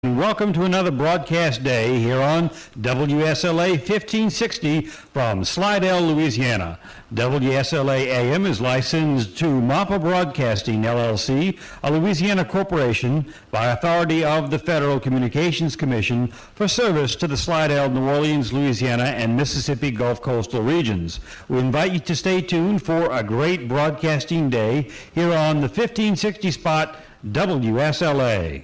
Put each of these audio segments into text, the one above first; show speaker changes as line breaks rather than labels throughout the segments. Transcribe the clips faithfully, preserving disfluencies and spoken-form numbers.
Welcome to another broadcast day here on W S L A fifteen sixty from Slidell, Louisiana. W S L A A M is licensed to MAPA Broadcasting, L L C, a Louisiana corporation by authority of the Federal Communications Commission for service to the Slidell, New Orleans, Louisiana, and Mississippi Gulf Coastal regions. We invite you to stay tuned for a great broadcasting day here on the fifteen sixty spot W S L A.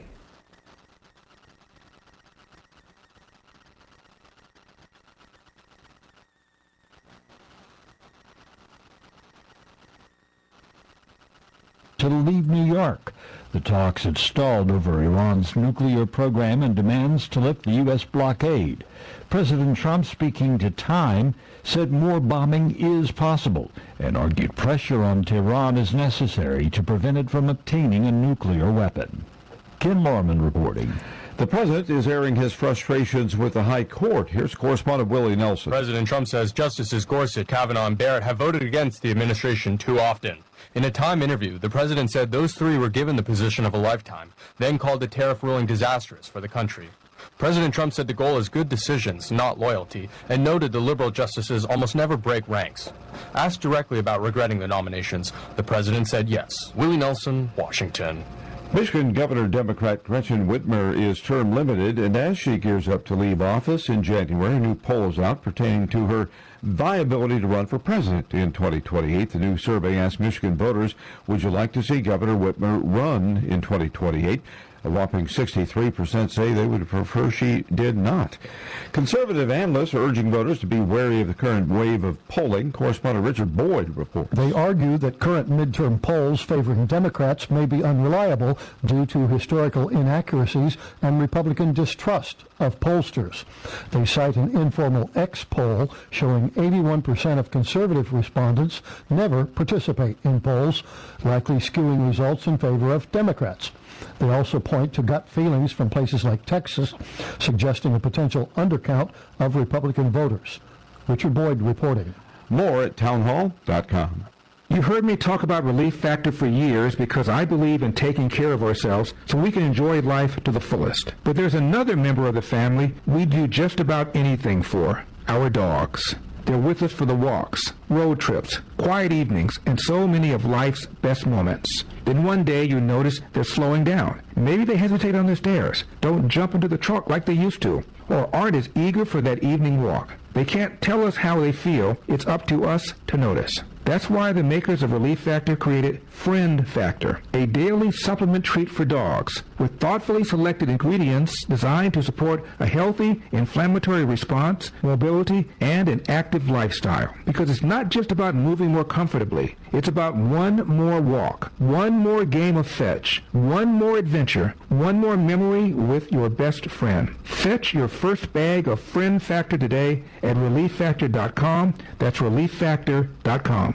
To leave New York. The talks had stalled over Iran's nuclear program and demands to lift the U S blockade. President Trump, speaking to Time, said more bombing is possible and argued pressure on Tehran is necessary to prevent it from obtaining a nuclear weapon. Ken Lorman reporting.
The president is airing his frustrations with the high court. Here's correspondent Willie Nelson.
President Trump says Justices Gorsuch, Kavanaugh, and Barrett have voted against the administration too often. In a Time interview, the president said those three were given the position of a lifetime, then called the tariff ruling disastrous for the country. President Trump said the goal is good decisions, not loyalty, and noted the liberal justices almost never break ranks. Asked directly about regretting the nominations, the president said yes. Willie Nelson, Washington.
Michigan Governor Democrat Gretchen Whitmer is term limited, and as she gears up to leave office in January, a new poll is out pertaining to her viability to run for president in twenty twenty-eight. The new survey asked Michigan voters, would you like to see Governor Whitmer run in twenty twenty-eight? A whopping sixty-three percent say they would prefer she did not. Conservative analysts are urging voters to be wary of the current wave of polling. Correspondent Richard Boyd reports.
They argue that current midterm polls favoring Democrats may be unreliable due to historical inaccuracies and Republican distrust of pollsters. They cite an informal X poll showing eighty-one percent of conservative respondents never participate in polls, likely skewing results in favor of Democrats. They also point to gut feelings from places like Texas, suggesting a potential undercount of Republican voters. Richard Boyd reporting.
More at townhall dot com.
You heard me talk about Relief Factor for years because I believe in taking care of ourselves so we can enjoy life to the fullest. But there's another member of the family we do just about anything for, our dogs. They're with us for the walks, road trips, quiet evenings, and so many of life's best moments. Then one day you notice they're slowing down. Maybe they hesitate on the stairs, don't jump into the truck like they used to, or aren't as eager for that evening walk. They can't tell us how they feel. It's up to us to notice. That's why the makers of Relief Factor created Friend Factor, a daily supplement treat for dogs with thoughtfully selected ingredients designed to support a healthy inflammatory response, mobility, and an active lifestyle. Because it's not just about moving more comfortably. It's about one more walk, one more game of fetch, one more adventure, one more memory with your best friend. Fetch your first bag of Friend Factor today at relief factor dot com. That's relief factor dot com.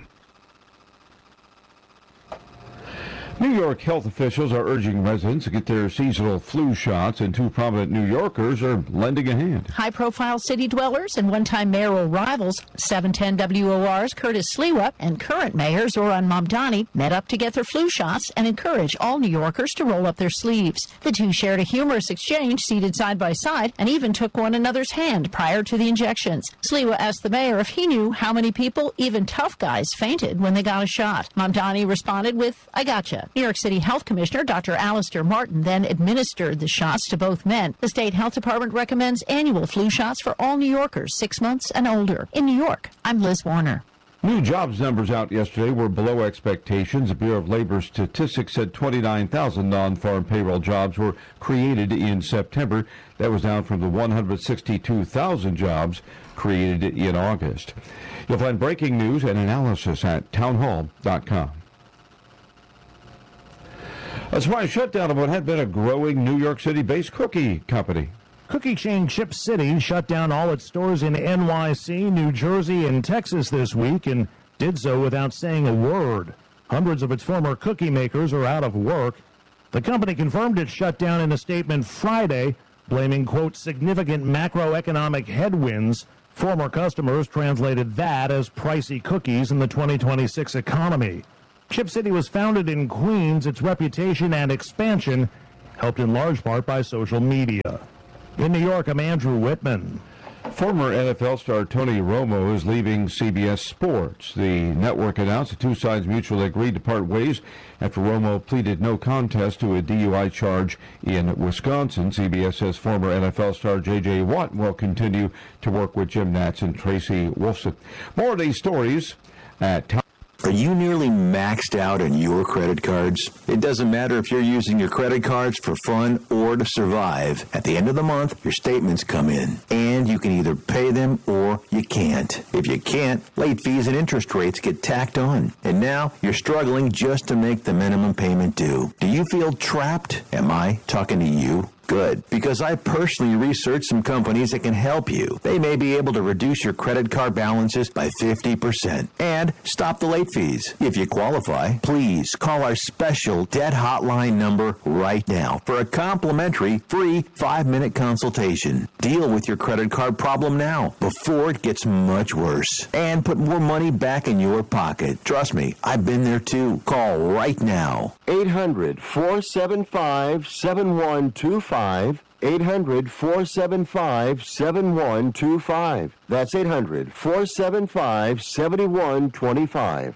New York health officials are urging residents to get their seasonal flu shots, and two prominent New Yorkers are lending a hand.
High-profile city dwellers and one-time mayoral rivals, seven ten W O R's Curtis Sliwa and current mayor Zoran Mamdani met up to get their flu shots and encourage all New Yorkers to roll up their sleeves. The two shared a humorous exchange seated side by side and even took one another's hand prior to the injections. Sliwa asked the mayor if he knew how many people, even tough guys, fainted when they got a shot. Mamdani responded with, I gotcha. New York City Health Commissioner Doctor Alistair Martin then administered the shots to both men. The state health department recommends annual flu shots for all New Yorkers six months and older. In New York, I'm Liz Warner.
New jobs numbers out yesterday were below expectations. The Bureau of Labor Statistics said twenty-nine thousand non-farm payroll jobs were created in September. That was down from the one hundred sixty-two thousand jobs created in August. You'll find breaking news and analysis at townhall dot com. A surprise shutdown of what had been a growing New York City-based cookie company.
Cookie chain Chip City shut down all its stores in N Y C, New Jersey, and Texas this week, and did so without saying a word. Hundreds of its former cookie makers are out of work. The company confirmed its shutdown in a statement Friday, blaming, quote, significant macroeconomic headwinds. Former customers translated that as pricey cookies in the twenty twenty-six economy. Chip City was founded in Queens. Its reputation and expansion helped in large part by social media. In New York, I'm Andrew Whitman.
Former N F L star Tony Romo is leaving C B S Sports. The network announced the two sides mutually agreed to part ways after Romo pleaded no contest to a D U I charge in Wisconsin. C B S says former N F L star J J. Watt will continue to work with Jim Nantz and Tracy Wolfson. More of these stories at
Are you nearly maxed out on your credit cards? It doesn't matter if you're using your credit cards for fun or to survive. At the end of the month, your statements come in, and you can either pay them or you can't. If you can't, late fees and interest rates get tacked on. And now you're struggling just to make the minimum payment due. Do you feel trapped? Am I talking to you? Good, because I personally researched some companies that can help you. They may be able to reduce your credit card balances by fifty percent and stop the late fees. If you qualify, please call our special debt hotline number right now for a complimentary free five-minute consultation. Deal with your credit card problem now before it gets much worse and put more money back in your pocket. Trust me, I've been there too. Call right now.
eight hundred, four seven five, seven one two five. eight hundred, four seven five, seven one two five. That's eight hundred, four seven five, seven one two five.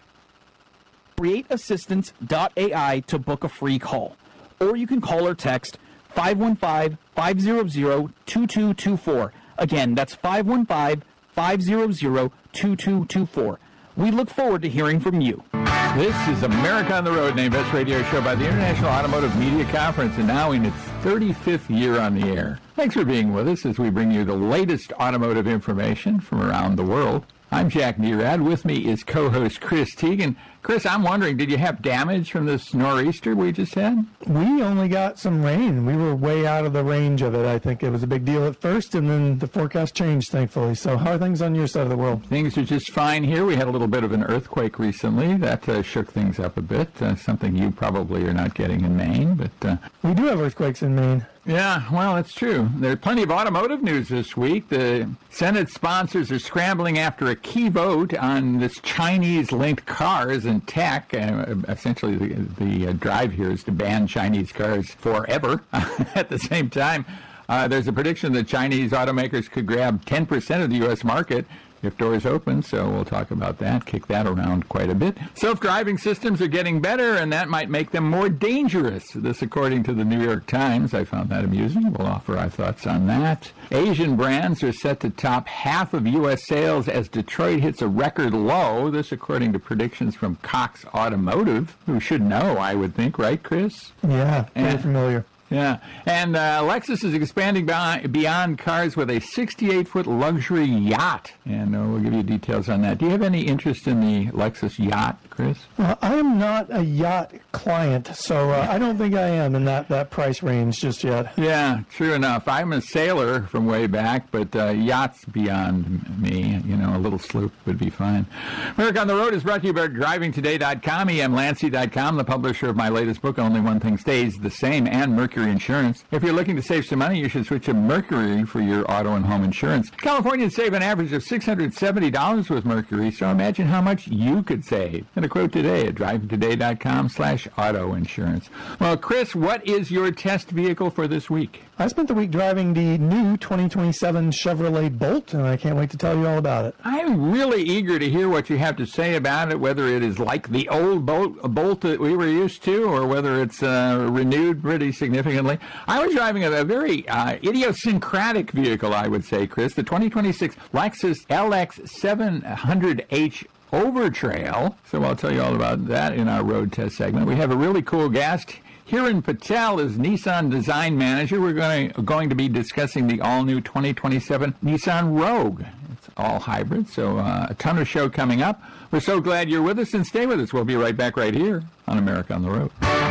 create assistance dot A I to book a free call. Or you can call or text five one five, five hundred, two two two four. Again, that's five one five, five hundred, two two two four. We look forward to hearing from you.
This is America on the Road, named Best Radio Show by the International Automotive Media Conference, and now in its thirty-fifth year on the air. Thanks for being with us as we bring you the latest automotive information from around the world. I'm Jack Nerad. With me is co-host Chris Teigen. Chris, I'm wondering, did you have damage from this nor'easter we just had?
We only got some rain. We were way out of the range of it. I think it was a big deal at first, and then the forecast changed, thankfully. So how are things on your side of the world?
Things are just fine here. We had a little bit of an earthquake recently. That uh, shook things up a bit, uh, something you probably are not getting in Maine. But uh,
we do have earthquakes in Maine.
Yeah, well, it's true. There's plenty of automotive news this week. The Senate sponsors are scrambling after a key vote on this Chinese-linked cars and tech. Uh, essentially, the, the uh, drive here is to ban Chinese cars forever. At the same time, uh, there's a prediction that Chinese automakers could grab ten percent of the U S market if doors open, so we'll talk about that, kick that around quite a bit. Self-driving systems are getting better, and that might make them more dangerous. This according to the New York Times. I found that amusing. We'll offer our thoughts on that. Asian brands are set to top half of U S sales as Detroit hits a record low. This according to predictions from Cox Automotive, who should know, I would think, right, Chris?
Yeah, very
and,
familiar.
Yeah, and uh, Lexus is expanding beyond, beyond cars with a sixty-eight foot luxury yacht, and uh, we'll give you details on that. Do you have any interest in the Lexus yacht, Chris?
Well, I am not a yacht client, so uh, I don't think I am in that, that price range just yet.
Yeah, true enough. I'm a sailor from way back, but uh, yachts beyond me. You know, a little sloop would be fine. America on the Road is brought to you by driving today dot com, E M Lancy dot com, the publisher of my latest book, Only One Thing Stays the Same, and Mercury Insurance. If you're looking to save some money, you should switch to Mercury for your auto and home insurance. Californians save an average of six hundred seventy dollars with Mercury, so imagine how much you could save. And a quote today at driving today dot com slash auto insurance. Well, Chris, what is your test vehicle for this week?
I spent the week driving the new twenty twenty-seven Chevrolet Bolt, and I can't wait to tell you all about it.
I'm really eager to hear what you have to say about it, whether it is like the old Bolt, Bolt that we were used to, or whether it's uh, renewed pretty significantly. I was driving a, a very uh, idiosyncratic vehicle, I would say, Chris, the twenty twenty-six Lexus L X seven hundred H Overtrail. So I'll tell you all about that in our road test segment. We have a really cool guest. Hiran Patel is Nissan Design Manager. We're going to, going to be discussing the all-new twenty twenty-seven Nissan Rogue. It's all hybrid, so uh, a ton of show coming up. We're so glad you're with us, and stay with us. We'll be right back right here on America on the Road.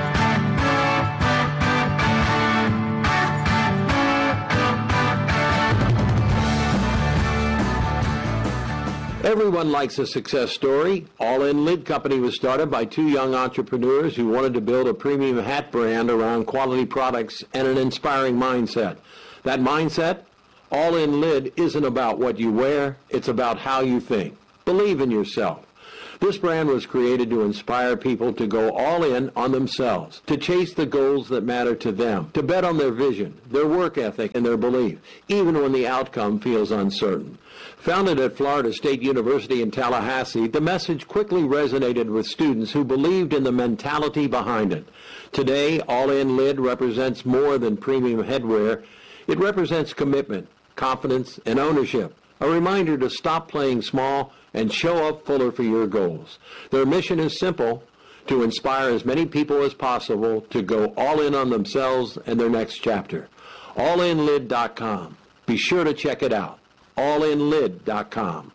Everyone likes a success story. All In Lid Company was started by two young entrepreneurs who wanted to build a premium hat brand around quality products and an inspiring mindset. That mindset? All In Lid isn't about what you wear, it's about how you think. Believe in yourself. This brand was created to inspire people to go all in on themselves, to chase the goals that matter to them, to bet on their vision, their work ethic, and their belief, even when the outcome feels uncertain. Founded at Florida State University in Tallahassee, the message quickly resonated with students who believed in the mentality behind it. Today, All In Lid represents more than premium headwear. It represents commitment, confidence, and ownership. A reminder to stop playing small and show up fuller for your goals. Their mission is simple: to inspire as many people as possible to go all in on themselves and their next chapter. all in lid dot com. Be sure to check it out. all in lid dot com.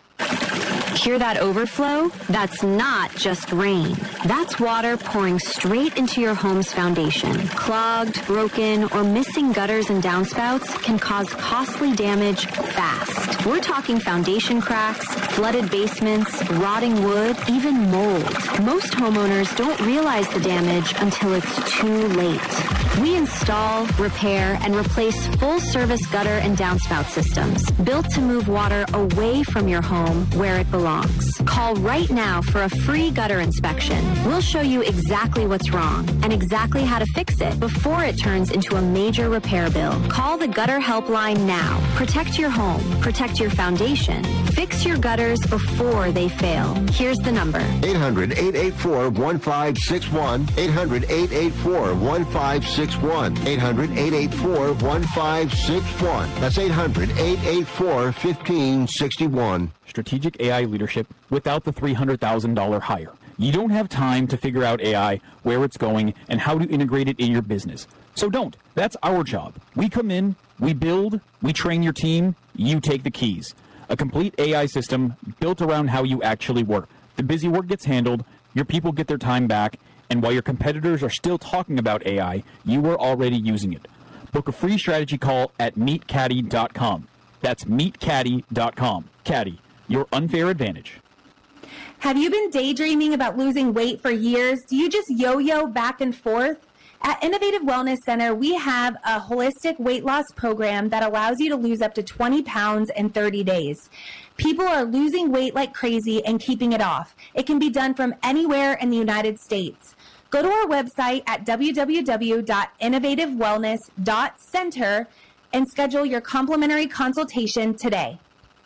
Hear that overflow? That's not just rain. That's water pouring straight into your home's foundation. Clogged, broken, or missing gutters and downspouts can cause costly damage fast. We're talking foundation cracks, flooded basements, rotting wood, even mold. Most homeowners don't realize the damage until it's too late. We install, repair, and replace full-service gutter and downspout systems built to move water away from your home where it belongs. Call right now for a free gutter inspection. We'll show you exactly what's wrong and exactly how to fix it before it turns into a major repair bill. Call the Gutter Helpline now. Protect your home. Protect your foundation. Fix your gutters before they fail. Here's the number.
eight hundred, eight eight four, one five six one. eight hundred, eight eight four, one five six one. eight hundred, eight eight four, one five six one. That's eight hundred, eight eight four, one five six one.
Strategic A I leadership without the three hundred thousand dollars hire. You don't have time to figure out A I, where it's going, and how to integrate it in your business. So don't. That's our job. We come in, we build, we train your team, you take the keys. A complete A I system built around how you actually work. The busy work gets handled, your people get their time back, and while your competitors are still talking about A I, you are already using it. Book a free strategy call at meet caddy dot com. That's meet caddy dot com. Caddy, your unfair advantage.
Have you been daydreaming about losing weight for years? Do you just yo-yo back and forth? At Innovative Wellness Center, we have a holistic weight loss program that allows you to lose up to twenty pounds in thirty days. People are losing weight like crazy and keeping it off. It can be done from anywhere in the United States. Go to our website at w w w dot innovative wellness dot center and schedule your complimentary consultation today.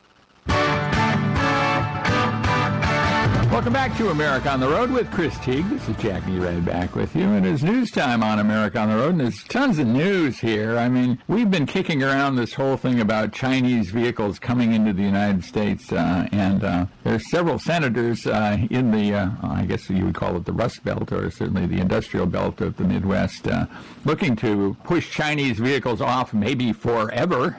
Welcome back to America on the Road with Chris Teague. This is Jack Nerad back with you, and it's news time on America on the Road, and there's tons of news here. I mean, we've been kicking around this whole thing about Chinese vehicles coming into the United States, uh, and uh, there's several senators uh, in the, uh, I guess you would call it the Rust Belt, or certainly the industrial belt of the Midwest, uh, looking to push Chinese vehicles off maybe forever.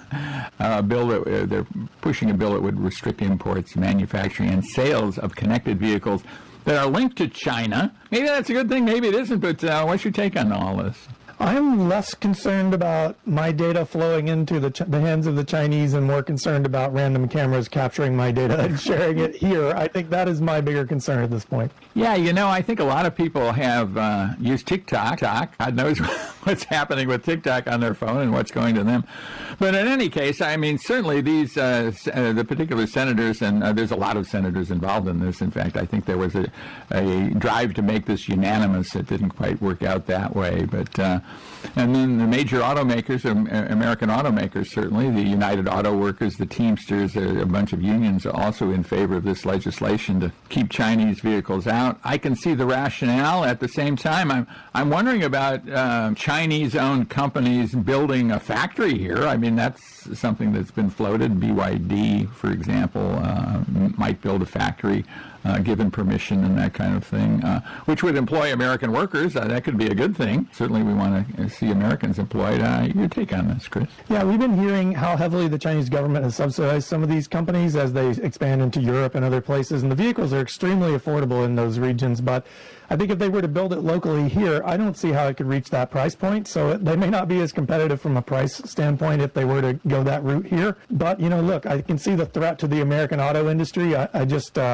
A bill that uh, they're pushing a bill that would restrict imports, manufacturing, and sales of connected vehicles that are linked to China. Maybe that's a good thing, maybe it isn't, but uh, what's your take on all this?
I'm less concerned about my data flowing into the, ch- the hands of the Chinese and more concerned about random cameras capturing my data and sharing it here. I think that is my bigger concern at this point.
Yeah, you know, I think a lot of people have uh, used TikTok. God knows what's happening with TikTok on their phone and what's going to them. But in any case, I mean, certainly these, uh, uh, the particular senators, and uh, there's a lot of senators involved in this. In fact, I think there was a, a drive to make this unanimous. It didn't quite work out that way. But uh, and then the major automakers, um, American automakers, certainly, the United Auto Workers, the Teamsters, a, a bunch of unions are also in favor of this legislation to keep Chinese vehicles out. I can see the rationale. At the same time, I'm I'm wondering about uh, Chinese-owned companies building a factory here. I mean, that's something that's been floated. B Y D, for example, uh, might build a factory uh, given permission and that kind of thing, uh, which would employ American workers. Uh, that could be a good thing. Certainly we want to see Americans employed. Uh, your take on this, Chris?
Yeah, we've been hearing how heavily the Chinese government has subsidized some of these companies as they expand into Europe and other places, and the vehicles are extremely affordable in those regions, but I think if they were to build it locally here, I don't see how it could reach that price point. So they may not be as competitive from a price standpoint if they were to go that route here. But, you know, look, I can see the threat to the American auto industry. I, I just, uh,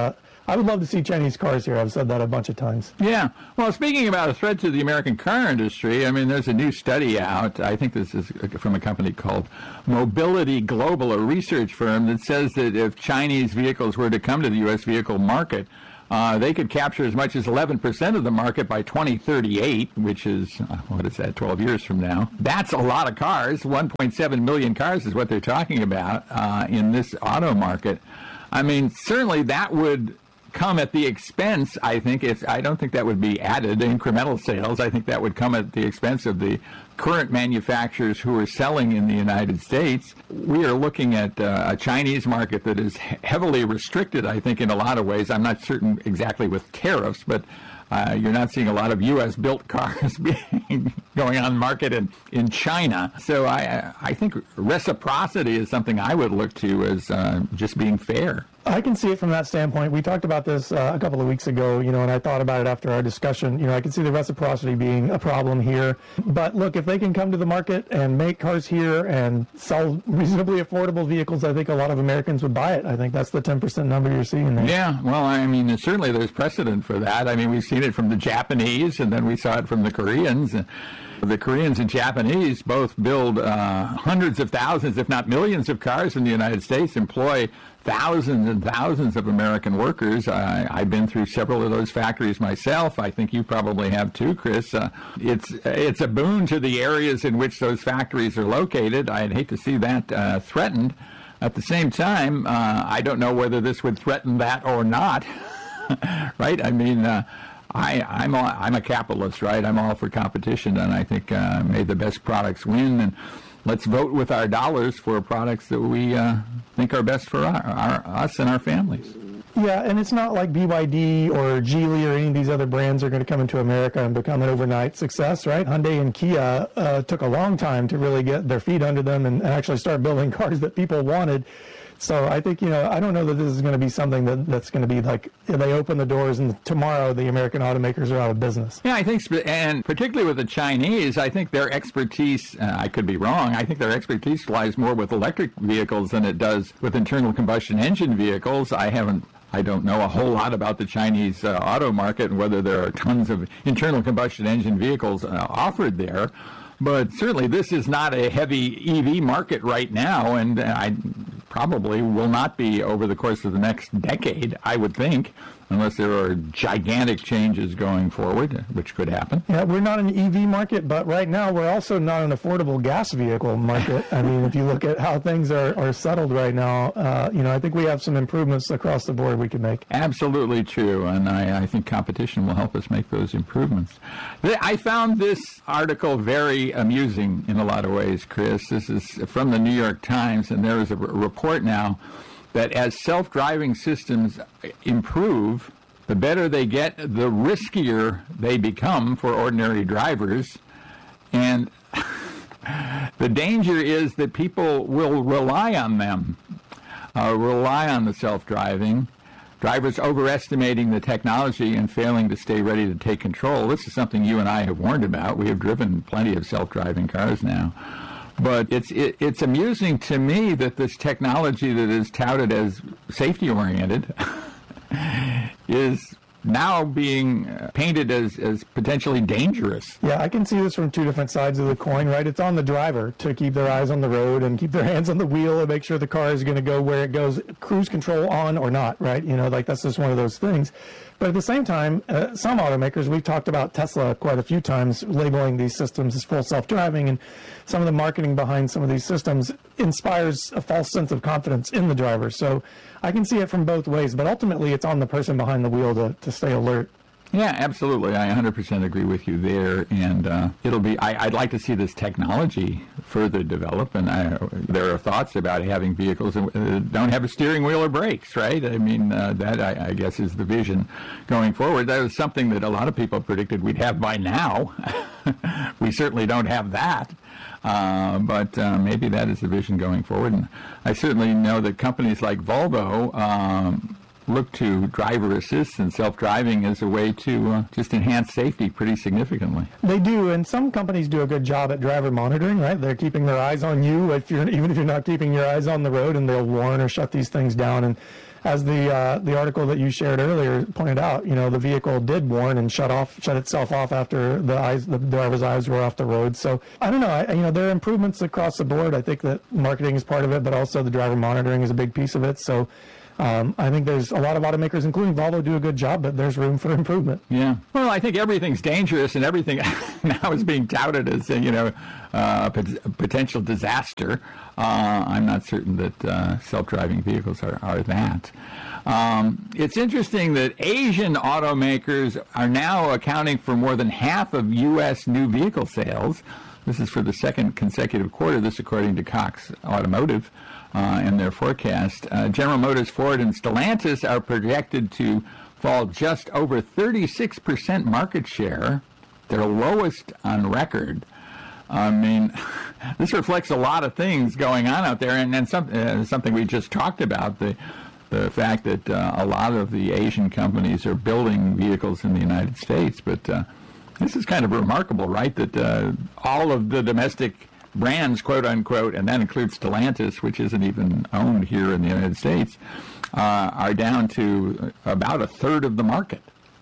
I would love to see Chinese cars here. I've said that a bunch of times.
Yeah. Well, speaking about a threat to the American car industry, I mean, there's a new study out. I think this is from a company called Mobility Global, a research firm, that says that if Chinese vehicles were to come to the U S vehicle market, Uh, they could capture as much as eleven percent of the market by twenty thirty-eight, which is, uh, what is that, twelve years from now. That's a lot of cars. one point seven million cars is what they're talking about uh, in this auto market. I mean, certainly that would come at the expense, I think. It's, I don't think that would be added incremental sales. I think that would come at the expense of the current manufacturers who are selling in the United States. We are looking at uh, a Chinese market that is heavily restricted, I think, in a lot of ways. I'm not certain exactly with tariffs, but uh, you're not seeing a lot of U S built cars being going on market in, in China. So I, I think reciprocity is something I would look to as uh, just being fair.
I can see it from that standpoint. We talked about this uh, a couple of weeks ago, you know, and I thought about it after our discussion. You know, I can see the reciprocity being a problem here. But look, if they can come to the market and make cars here and sell reasonably affordable vehicles, I think a lot of Americans would buy it. I think that's the ten percent number you're seeing there.
Yeah, well, I mean, certainly there's precedent for that. I mean, we've seen it from the Japanese, and then we saw it from the Koreans. The Koreans and Japanese both build uh, hundreds of thousands, if not millions of cars in the United States, employ thousands and thousands of American workers. I, I've been through several of those factories myself. I think you probably have too, Chris. Uh, it's it's a boon to the areas in which those factories are located. I'd hate to see that uh, threatened. At the same time, uh, I don't know whether this would threaten that or not, right? I mean, uh, I, I'm all, I'm a capitalist, right? I'm all for competition, and I think uh, may the best products win. And let's vote with our dollars for products that we uh, think are best for our, our, us and our families.
Yeah, and it's not like B Y D or Geely or any of these other brands are going to come into America and become an overnight success, right? Hyundai and Kia uh, took a long time to really get their feet under them and, and actually start building cars that people wanted. So I think, you know, I don't know that this is going to be something that, that's going to be like they open the doors and tomorrow the American automakers are out of business.
Yeah, I think, and particularly with the Chinese, I think their expertise, uh, I could be wrong, I think their expertise lies more with electric vehicles than it does with internal combustion engine vehicles. I haven't I don't know a whole lot about the Chinese uh, auto market and whether there are tons of internal combustion engine vehicles uh, offered there. But certainly this is not a heavy E V market right now, and I probably will not be over the course of the next decade, I would think, unless there are gigantic changes going forward, which could happen.
Yeah, we're not an E V market, but right now we're also not an affordable gas vehicle market. I mean, if you look at how things are, are settled right now, uh, you know, I think we have some improvements across the board we can make.
Absolutely true, and I, I think competition will help us make those improvements. I found this article very amusing in a lot of ways, Chris. This is from the New York Times, and there is a report now that as self-driving systems improve, the better they get, the riskier they become for ordinary drivers. And the danger is that people will rely on them, uh, rely on the self-driving, drivers overestimating the technology and failing to stay ready to take control. This is something you and I have warned about. We have driven plenty of self-driving cars now. But it's it, it's amusing to me that this technology that is touted as safety-oriented is now being painted as, as potentially dangerous.
Yeah, I can see this from two different sides of the coin, right? It's on the driver to keep their eyes on the road and keep their hands on the wheel and make sure the car is going to go where it goes, cruise control on or not, right? You know, like that's just one of those things. But at the same time, uh, some automakers, we've talked about Tesla quite a few times, labeling these systems as full self-driving, and some of the marketing behind some of these systems inspires a false sense of confidence in the driver. So I can see it from both ways, but ultimately it's on the person behind the wheel to, to stay alert.
Yeah, absolutely. I one hundred percent agree with you there, and uh, it'll be. I, I'd like to see this technology further develop, and I, there are thoughts about having vehicles that don't have a steering wheel or brakes, right? I mean, uh, that I, I guess is the vision going forward. That was something that a lot of people predicted we'd have by now. We certainly don't have that. Uh, but uh, maybe that is the vision going forward. And I certainly know that companies like Volvo um, look to driver assist and self-driving as a way to uh, just enhance safety pretty significantly.
They do, and some companies do a good job at driver monitoring, right? They're keeping their eyes on you, if you're, even if you're not keeping your eyes on the road, and they'll warn or shut these things down. And as the uh, the article that you shared earlier pointed out, you know, the vehicle did warn and shut off, shut itself off after the eyes, the driver's eyes were off the road. So I don't know. I, you know, there are improvements across the board. I think that marketing is part of it, but also the driver monitoring is a big piece of it. So. Um, I think there's a lot of automakers, including Volvo, do a good job, but there's room for improvement.
Yeah. Well, I think everything's dangerous, and everything now is being touted as, you know, uh, a potential disaster. Uh, I'm not certain that uh, self-driving vehicles are, are that. Um, it's interesting that Asian automakers are now accounting for more than half of U S new vehicle sales. This is for the second consecutive quarter, this according to Cox Automotive. Uh, in their forecast. Uh, General Motors, Ford, and Stellantis are projected to fall just over thirty-six percent market share, their lowest on record. I mean, this reflects a lot of things going on out there, and, and some, uh, something we just talked about, the the fact that uh, a lot of the Asian companies are building vehicles in the United States. But uh, this is kind of remarkable, right, that uh, all of the domestic brands, quote unquote, and that includes Stellantis, which isn't even owned here in the United States, uh, are down to about a third of the market.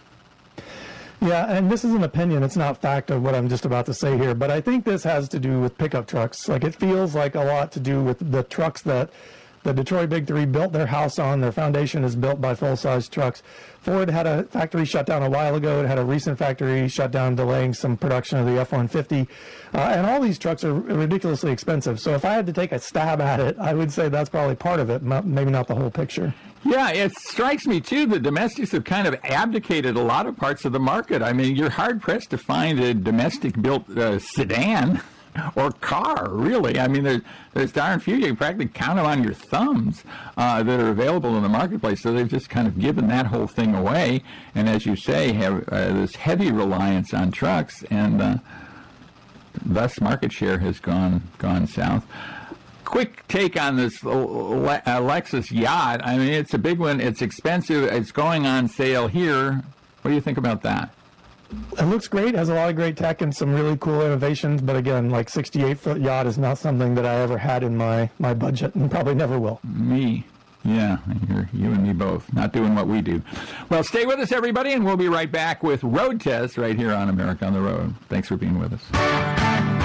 Yeah, and this is an opinion. It's not fact of what I'm just about to say here, but I think this has to do with pickup trucks. Like, it feels like a lot to do with the trucks that the Detroit Big Three built their house on. Their foundation is built by full-size trucks. Ford had a factory shut down a while ago. It had a recent factory shut down, delaying some production of the F one fifty. Uh, and all these trucks are ridiculously expensive. So if I had to take a stab at it, I would say that's probably part of it, maybe not the whole picture.
Yeah, it strikes me, too, the domestics have kind of abdicated a lot of parts of the market. I mean, you're hard-pressed to find a domestic-built uh, sedan or car, really. I mean, there's, there's darn few. You can practically count them on your thumbs uh, that are available in the marketplace. So they've just kind of given that whole thing away. And as you say, have uh, this heavy reliance on trucks, and uh, thus market share has gone gone south. Quick take on this Le- uh, Lexus yacht. I mean, it's a big one. It's expensive. It's going on sale here. What do you think about that?
It looks great, has a lot of great tech and some really cool innovations, but again, like sixty-eight foot yacht is not something that I ever had in my, my budget, and probably never will.
Me. Yeah, you're, you and me both, not doing what we do. Well, stay with us, everybody, and we'll be right back with Road Test right here on America on the Road. Thanks for being with us.